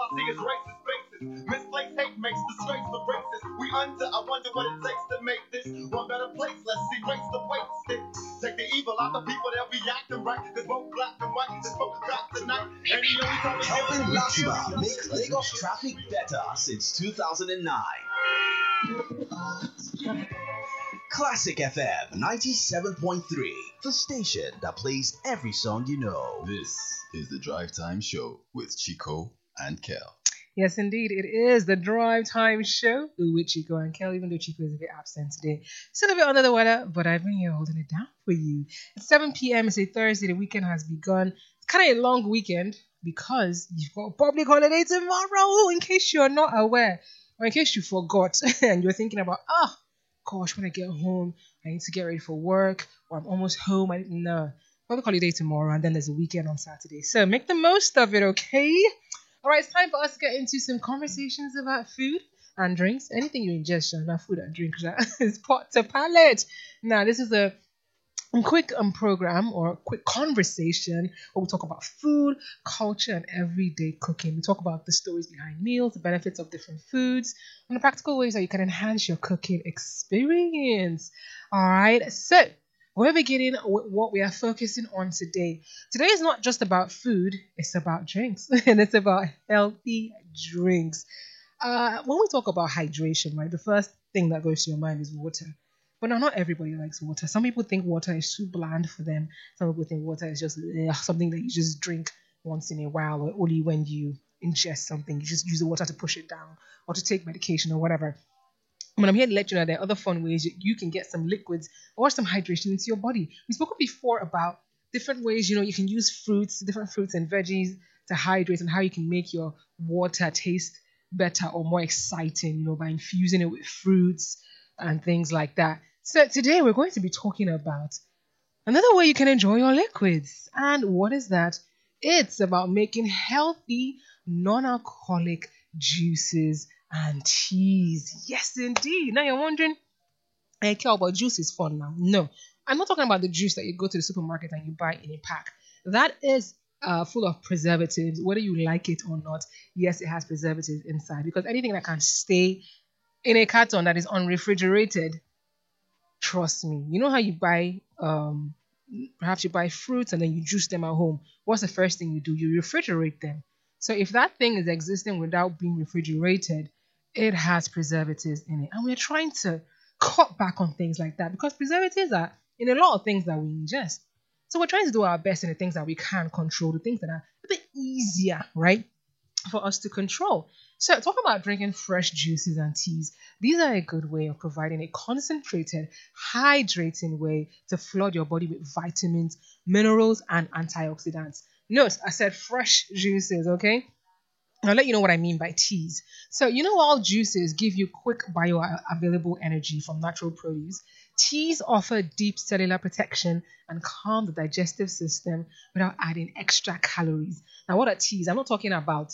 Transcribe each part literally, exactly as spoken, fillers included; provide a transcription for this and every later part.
Equality is racist basis. Misplaced hate makes disgrace the racist. We under, I wonder what it takes to make this one better place. Let's erase the weight stick. Take the evil out the people, they'll be acting right. Cause both black and white is smoking crack tonight. And the only time we Helping Lasma make Lagos traffic better since two thousand nine. Classic F M ninety-seven point three, the station that plays every song you know. This is the Drive Time Show with Chico and Kel. Yes, indeed, it is the Drive Time Show with Chico and Kel, even though Chico is a bit absent today. Still a bit under the weather, but I've been here holding it down for you. It's seven p.m. It's a Thursday. The weekend has begun. It's kind of a long weekend because you've got a public holiday tomorrow, in case you're not aware, or in case you forgot and you're thinking about, ah, oh, gosh, when I get home, I need to get ready for work, or I'm almost home. I didn't know. Public holiday tomorrow, and then there's a weekend on Saturday. So make the most of it, okay? All right, it's time for us to get into some conversations about food and drinks. Anything you ingest, not food and drinks, is pot to palate. Now, this is a quick um, program or a quick conversation where we talk about food, culture, and everyday cooking. We talk about the stories behind meals, the benefits of different foods, and the practical ways that you can enhance your cooking experience. All right, so we're beginning with what we are focusing on today. Today is not just about food, it's about drinks, and it's about healthy drinks. Uh, when we talk about hydration, right, the first thing that goes to your mind is water. But now, not everybody likes water. Some people think water is too bland for them. Some people think water is just ugh, something that you just drink once in a while, or only when you ingest something. You just use the water to push it down or to take medication or whatever. But I'm here to let you know there are other fun ways you, you can get some liquids or some hydration into your body. We spoke before about different ways, you know, you can use fruits, different fruits and veggies to hydrate, and how you can make your water taste better or more exciting, you know, by infusing it with fruits and things like that. So today we're going to be talking about another way you can enjoy your liquids. And what is that? It's about making healthy, non-alcoholic juices and teas. Yes, indeed. Now you're wondering, hey, Kel, but juice is fun now. No, I'm not talking about the juice that you go to the supermarket and you buy in a pack. That is uh, full of preservatives, whether you like it or not. Yes, it has preservatives inside, because anything that can stay in a carton that is unrefrigerated, trust me, you know how you buy, um, perhaps you buy fruits and then you juice them at home. What's the first thing you do? You refrigerate them. So if that thing is existing without being refrigerated, it has preservatives in it. And we're trying to cut back on things like that, because preservatives are in a lot of things that we ingest. So we're trying to do our best in the things that we can control, the things that are a bit easier, right, for us to control. So talk about drinking fresh juices and teas. These are a good way of providing a concentrated, hydrating way to flood your body with vitamins, minerals, and antioxidants. Note, I said fresh juices, okay? I'll let you know what I mean by teas. So, you know, all juices give you quick bioavailable energy from natural produce. Teas offer deep cellular protection and calm the digestive system without adding extra calories. Now, what are teas? I'm not talking about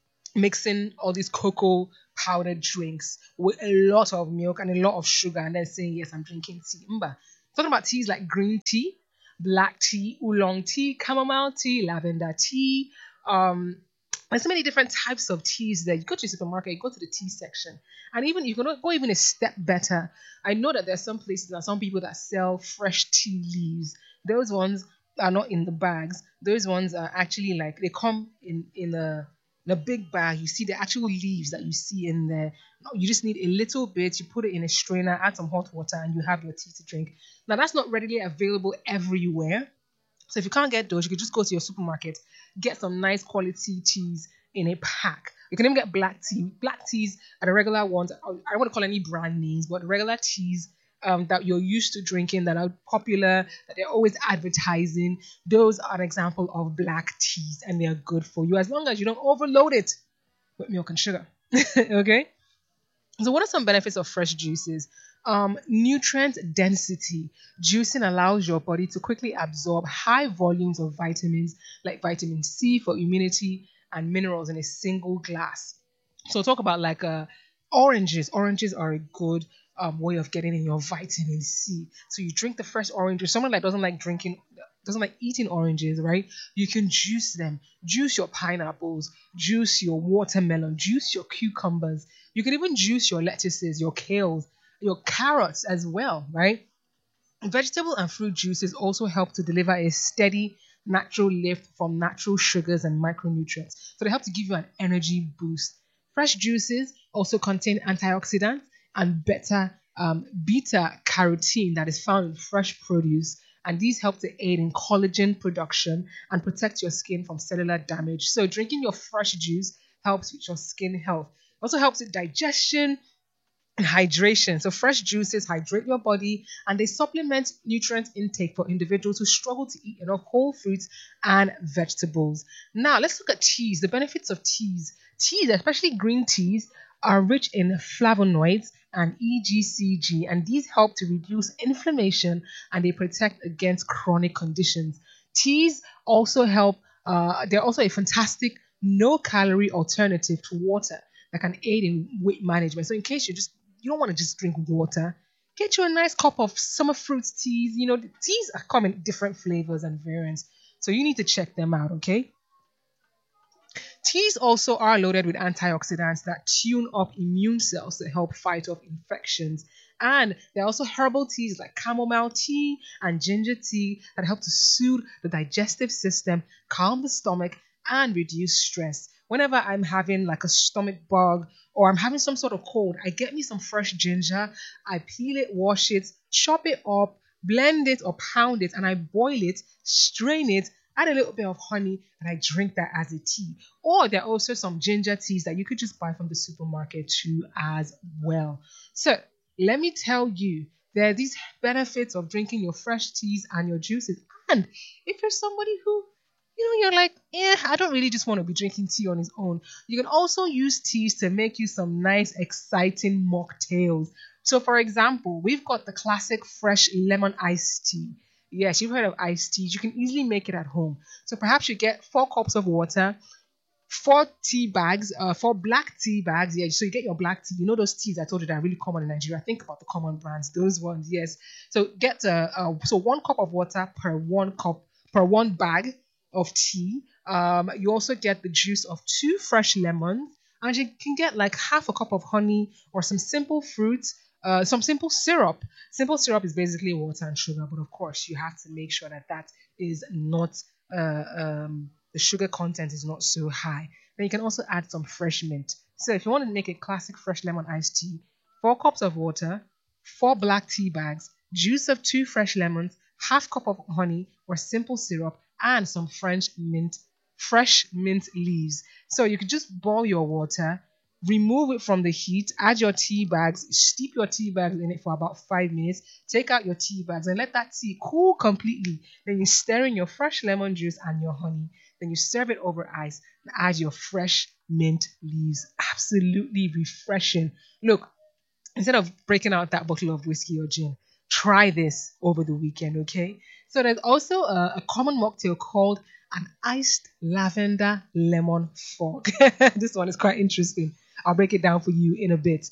mixing all these cocoa powdered drinks with a lot of milk and a lot of sugar and then saying, yes, I'm drinking tea. Mba. Talking about teas like green tea, black tea, oolong tea, chamomile tea, lavender tea. Um, there's so many different types of teas there. You go to the supermarket, you go to the tea section, and even you can go even a step better. I know that there's some places and some people that sell fresh tea leaves. Those ones are not in the bags. Those ones are actually like, they come in, in a in a big bag. You see the actual leaves that you see in there. No, you just need a little bit. You put it in a strainer, add some hot water, and you have your tea to drink. Now, that's not readily available everywhere. So if you can't get those, you can just go to your supermarket, get some nice quality teas in a pack. You can even get black tea. Black teas are the regular ones. I don't want to call any brand names, but the regular teas um, that you're used to drinking, that are popular, that they're always advertising. Those are an example of black teas, and they're good for you as long as you don't overload it with milk and sugar. Okay? So what are some benefits of fresh juices? Um, nutrient density. Juicing allows your body to quickly absorb high volumes of vitamins like vitamin C for immunity and minerals in a single glass. So talk about like uh, oranges. Oranges are a good um, way of getting in your vitamin C. So you drink the fresh orange. Or someone that doesn't like drinking doesn't like eating oranges, right? You can juice them. Juice your pineapples, juice your watermelon, juice your cucumbers. You can even juice your lettuces, your kales, your carrots as well, right? Vegetable and fruit juices also help to deliver a steady natural lift from natural sugars and micronutrients. So they help to give you an energy boost. Fresh juices also contain antioxidants and beta um, beta carotene that is found in fresh produce, and these help to aid in collagen production and protect your skin from cellular damage. So drinking your fresh juice helps with your skin health. It also helps with digestion and hydration. So fresh juices hydrate your body and they supplement nutrient intake for individuals who struggle to eat enough whole fruits and vegetables. Now let's look at teas, the benefits of teas. Teas, especially green teas, are rich in flavonoids and E G C G, and these help to reduce inflammation and they protect against chronic conditions. Teas also help, uh, they're also a fantastic no-calorie alternative to water that can aid in weight management. So in case you just you don't want to just drink water, get you a nice cup of summer fruits teas. You know, the teas are come in different flavors and variants, so you need to check them out, okay? Teas also are loaded with antioxidants that tune up immune cells to help fight off infections. And there are also herbal teas like chamomile tea and ginger tea that help to soothe the digestive system, calm the stomach, and reduce stress. Whenever I'm having like a stomach bug or I'm having some sort of cold, I get me some fresh ginger, I peel it, wash it, chop it up, blend it or pound it, and I boil it, strain it, add a little bit of honey, and I drink that as a tea. Or there are also some ginger teas that you could just buy from the supermarket too as well. So let me tell you, there are these benefits of drinking your fresh teas and your juices. And if you're somebody who you know, you're like, eh, I don't really just want to be drinking tea on its own. You can also use teas to make you some nice, exciting mocktails. So, for example, we've got the classic fresh lemon iced tea. Yes, you've heard of iced teas. You can easily make it at home. So perhaps you get four cups of water, four tea bags, uh, four black tea bags. Yeah, so you get your black tea. You know those teas I told you that are really common in Nigeria. Think about the common brands, those ones. Yes. So get uh, uh so one cup of water per one cup per one bag of tea. Um, you also get the juice of two fresh lemons, and you can get like half a cup of honey or some simple fruits, uh, some simple syrup. Simple syrup is basically water and sugar, but of course you have to make sure that that is not uh, um, the sugar content is not so high. Then you can also add some fresh mint. So if you want to make a classic fresh lemon iced tea, four cups of water, four black tea bags, juice of two fresh lemons, half cup of honey or simple syrup, and some French mint, fresh mint leaves. So you can just boil your water, remove it from the heat, add your tea bags, steep your tea bags in it for about five minutes, take out your tea bags and let that tea cool completely. Then you stir in your fresh lemon juice and your honey. Then you serve it over ice and add your fresh mint leaves. Absolutely refreshing. Look, instead of breaking out that bottle of whiskey or gin, try this over the weekend, okay? So there's also a, a common mocktail called an iced lavender lemon fog. This one is quite interesting. I'll break it down for you in a bit.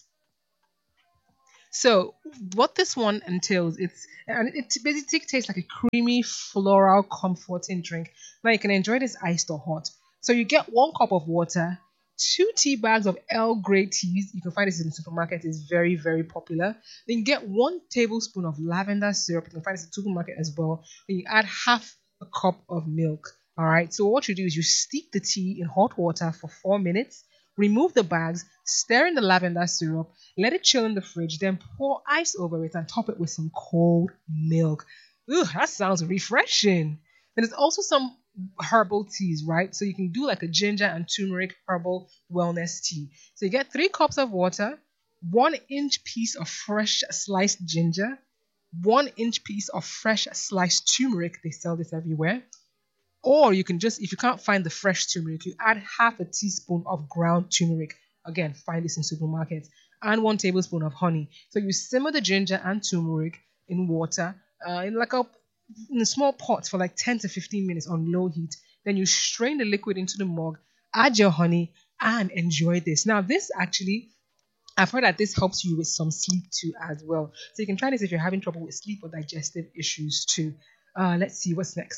So what this one entails, it's and it basically tastes like a creamy, floral, comforting drink. Now you can enjoy this iced or hot. So you get one cup of water, two tea bags of Earl Grey teas. You can find this in the supermarket. It's very, very popular. Then you get one tablespoon of lavender syrup. You can find this in the supermarket as well. Then you add half a cup of milk. All right. So what you do is you steep the tea in hot water for four minutes. Remove the bags, stir in the lavender syrup, let it chill in the fridge, then pour ice over it and top it with some cold milk. Ooh, that sounds refreshing. Then there's also some herbal teas, right? So you can do like a ginger and turmeric herbal wellness tea. So you get three cups of water, one inch piece of fresh sliced ginger, one inch piece of fresh sliced turmeric. They sell this everywhere. Or you can just, if you can't find the fresh turmeric, you add half a teaspoon of ground turmeric. Again, find this in supermarkets. And one tablespoon of honey. So you simmer the ginger and turmeric in water, uh, in like a, in a small pot for like ten to fifteen minutes on low heat. Then you strain the liquid into the mug, add your honey, and enjoy this. Now, this actually, I've heard that this helps you with some sleep too as well. So you can try this if you're having trouble with sleep or digestive issues too. Uh, let's see what's next.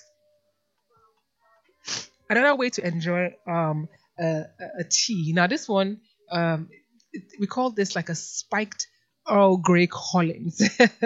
Another way to enjoy um a, a a tea. Now this one um it- we call this like a spiked Earl Grey Collins,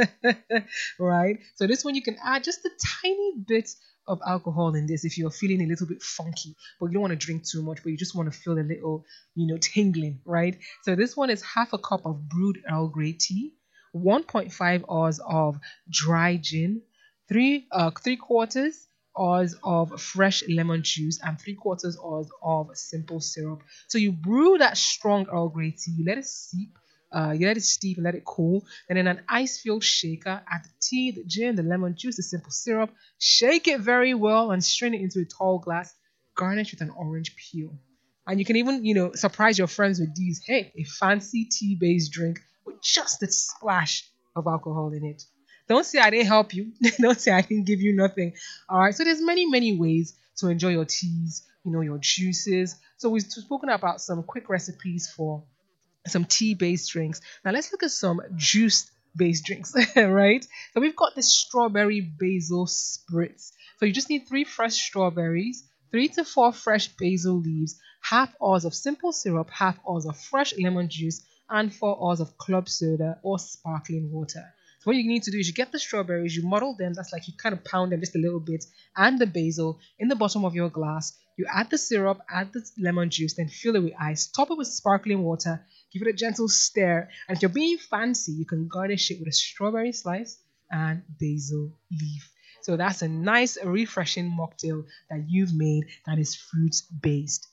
right? So this one you can add just a tiny bit of alcohol in this if you're feeling a little bit funky, but you don't want to drink too much, but you just want to feel a little, you know, tingling, right? So this one is half a cup of brewed Earl Grey tea, one point five oz of dry gin, three uh three quarters oz of fresh lemon juice, and three quarters oz of simple syrup. So you brew that strong Earl Grey tea, you let it steep, uh, you let it steep and let it cool. And in an ice-filled shaker, add the tea, the gin, the lemon juice, the simple syrup. Shake it very well and strain it into a tall glass. Garnish with an orange peel. And you can even, you know, surprise your friends with these. Hey, a fancy tea-based drink with just a splash of alcohol in it. Don't say I didn't help you. Don't say I didn't give you nothing. All right. So there's many, many ways to enjoy your teas, you know, your juices. So we've spoken about some quick recipes for some tea-based drinks. Now let's look at some juice-based drinks, right? So we've got the strawberry basil spritz. So you just need three fresh strawberries, three to four fresh basil leaves, half oz of simple syrup, half oz of fresh lemon juice, and four oz of club soda or sparkling water. So what you need to do is you get the strawberries, you muddle them, that's like you kind of pound them just a little bit, and the basil in the bottom of your glass. You add the syrup, add the lemon juice, then fill it with ice, top it with sparkling water, give it a gentle stir, and if you're being fancy, you can garnish it with a strawberry slice and basil leaf. So that's a nice, refreshing mocktail that you've made that is fruit based.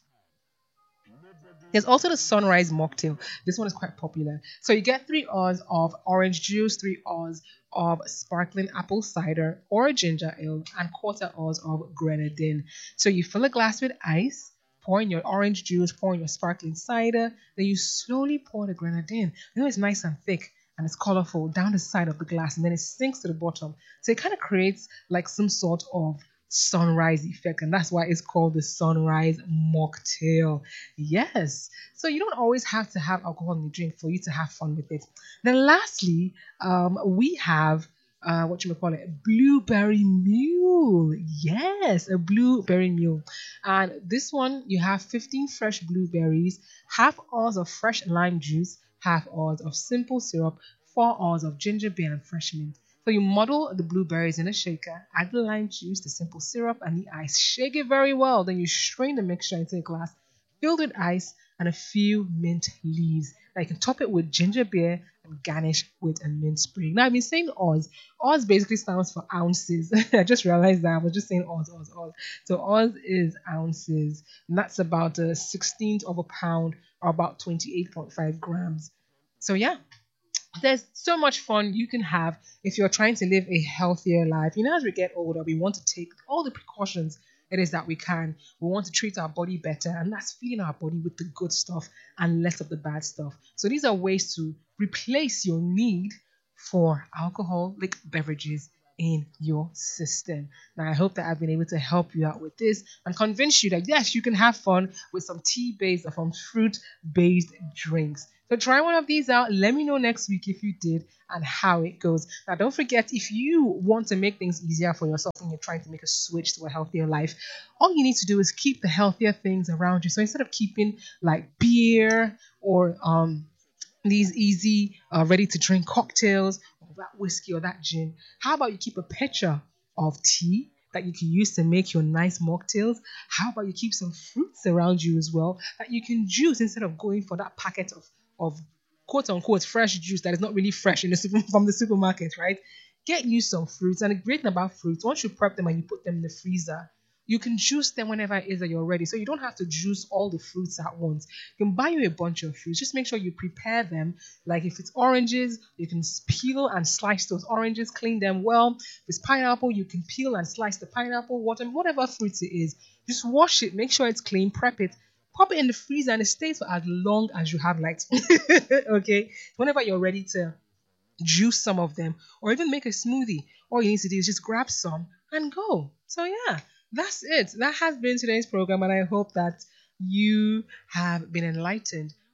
There's also the sunrise mocktail. This one is quite popular. So you get three oz of orange juice, three oz of sparkling apple cider or ginger ale, and quarter oz of grenadine. So you fill a glass with ice, pour in your orange juice, pour in your sparkling cider, then you slowly pour the grenadine. You know it's nice and thick and it's colorful down the side of the glass, and then it sinks to the bottom. So it kind of creates like some sort of sunrise effect, and that's why it's called the sunrise mocktail. Yes, so you don't always have to have alcohol in the drink for you to have fun with it. Then lastly, um we have uh what you may call it, blueberry mule. Yes, a blueberry mule. And this one, you have fifteen fresh blueberries, half oz of fresh lime juice, half oz of simple syrup, four oz of ginger beer, and fresh mint. So you muddle the blueberries in a shaker, add the lime juice, the simple syrup, and the ice. Shake it very well. Then you strain the mixture into a glass filled with ice and a few mint leaves. Now you can top it with ginger beer and garnish with a mint sprig. Now I've been saying Oz. Oz basically stands for ounces. I just realized that I was just saying Oz, Oz, Oz. So Oz is ounces. And that's about a sixteenth of a pound or about twenty-eight point five grams. So yeah, there's so much fun you can have if you're trying to live a healthier life. You know, as we get older, we want to take all the precautions it is that we can. We want to treat our body better, and that's feeding our body with the good stuff and less of the bad stuff. So these are ways to replace your need for alcoholic beverages in your system. Now, I hope that I've been able to help you out with this and convince you that yes, you can have fun with some tea-based or some fruit-based drinks. So try one of these out. Let me know next week if you did and how it goes. Now, don't forget, if you want to make things easier for yourself when you're trying to make a switch to a healthier life, all you need to do is keep the healthier things around you. So instead of keeping like beer or um these easy, uh, ready-to-drink cocktails, or that whiskey or that gin, how about you keep a pitcher of tea that you can use to make your nice mocktails? How about you keep some fruits around you as well that you can juice instead of going for that packet of, of quote-unquote fresh juice that is not really fresh in the super, from the supermarket, right? Get you some fruits. And the great thing about fruits, once you prep them and you put them in the freezer, you can juice them whenever it is that you're ready. So you don't have to juice all the fruits at once. You can buy you a bunch of fruits. Just make sure you prepare them. Like if it's oranges, you can peel and slice those oranges, clean them well. If it's pineapple, you can peel and slice the pineapple, water, whatever fruits it is. Just wash it, make sure it's clean, prep it, pop it in the freezer, and it stays for as long as you have light. Okay? Whenever you're ready to juice some of them or even make a smoothie, all you need to do is just grab some and go. So yeah, that's it. That has been today's program, and I hope that you have been enlightened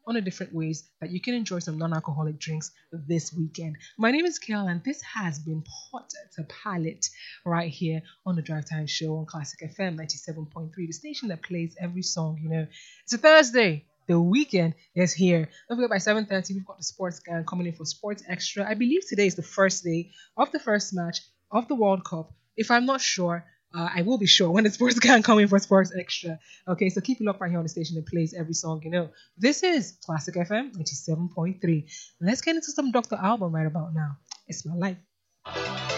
on the different ways that you can enjoy some non-alcoholic drinks this weekend. My name is Kel, and this has been Pot to Palate right here on the Drive Time Show on Classic F M ninety-seven point three, the station that plays every song you know. It's a Thursday. The weekend is here. Don't forget, by seven thirty, we've got the sports gang coming in for Sports Extra. I believe today is the first day of the first match of the World Cup. If I'm not sure, uh, I will be sure when the sports gang coming for Sports Extra. Okay, so keep it up right here on the station that plays every song you know. This is Classic F M ninety-seven point three. Let's get into some Doctor Alban right about now. It's my life.